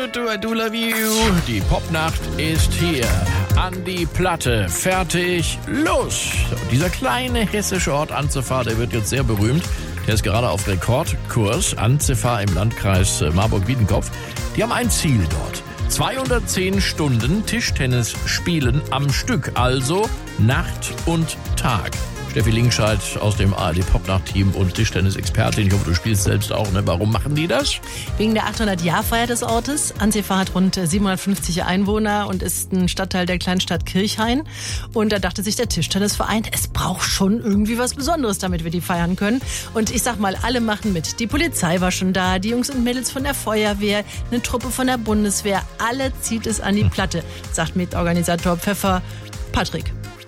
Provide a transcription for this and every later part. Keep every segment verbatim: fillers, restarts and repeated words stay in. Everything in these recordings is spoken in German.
do, do, I do love you. Die Popnacht ist hier. An die Platte. Fertig. Los. Dieser kleine hessische Ort Anzefa, der wird jetzt sehr berühmt. Der ist gerade auf Rekordkurs. Anzefa im Landkreis Marburg-Biedenkopf. Die haben ein Ziel dort. zweihundertzehn Stunden Tischtennis spielen am Stück. Also Nacht und Tag. Steffi Lingscheid aus dem A R D-Popnacht-Team und Tischtennis-Expertin. Ich hoffe, du spielst selbst auch, ne? Warum machen die das? Wegen der achthundert-Jahr-Feier des Ortes. Anzefa hat rund siebenhundertfünfzig Einwohner und ist ein Stadtteil der Kleinstadt Kirchhain. Und da dachte sich der Tischtennisverein, es braucht schon irgendwie was Besonderes, damit wir die feiern können. Und ich sag mal, alle machen mit. Die Polizei war schon da, die Jungs und Mädels von der Feuerwehr, eine Truppe von der Bundeswehr. Alle zieht es an die Platte, sagt Mitorganisator Pfeffer Patrick.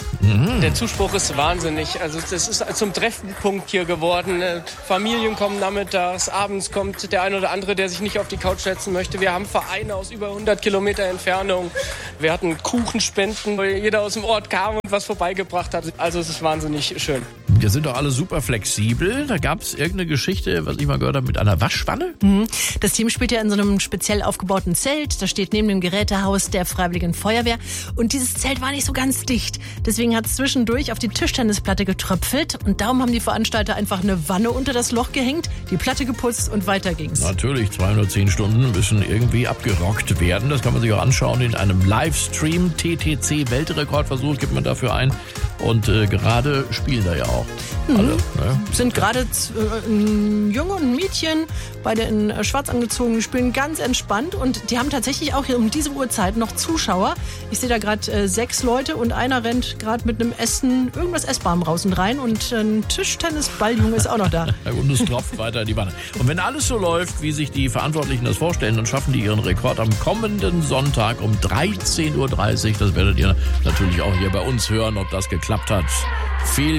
Der Zuspruch ist wahnsinnig. Also das ist zum Treffpunkt hier geworden. Familien kommen nachmittags, abends kommt der eine oder andere, der sich nicht auf die Couch setzen möchte. Wir haben Vereine aus über hundert Kilometer Entfernung. Wir hatten Kuchenspenden, wo jeder aus dem Ort kam und was vorbeigebracht hat. Also es ist wahnsinnig schön. Wir sind doch alle super flexibel. Da gab es irgendeine Geschichte, was ich mal gehört habe, mit einer Waschwanne. Mhm. Das Team spielt ja in so einem speziell aufgebauten Zelt. Da steht neben dem Gerätehaus der Freiwilligen Feuerwehr. Und dieses Zelt war nicht so ganz dicht. Deswegen hat es zwischendurch auf die Tischtennisplatte getröpfelt. Und darum haben die Veranstalter einfach eine Wanne unter das Loch gehängt, die Platte geputzt und weiter ging's. Natürlich, zweihundertzehn Stunden müssen irgendwie abgerockt werden. Das kann man sich auch anschauen in einem Livestream. T T C Weltrekordversuch gibt man dafür ein. Und äh, gerade spielen da ja auch mhm. alle. Ne? Sind gerade äh, ein Junge und ein Mädchen, beide in äh, schwarz angezogen, die spielen ganz entspannt. Und die haben tatsächlich auch hier um diese Uhrzeit noch Zuschauer. Ich sehe da gerade äh, sechs Leute und einer rennt gerade mit einem Essen, irgendwas Essbarem raus und rein. Und äh, ein Tischtennisballjunge ist auch noch da. Und es tropft weiter in die Wanne. Und wenn alles so läuft, wie sich die Verantwortlichen das vorstellen, dann schaffen die ihren Rekord am kommenden Sonntag um dreizehn Uhr dreißig. Das werdet ihr natürlich auch hier bei uns hören, ob das geklappt hat. Viel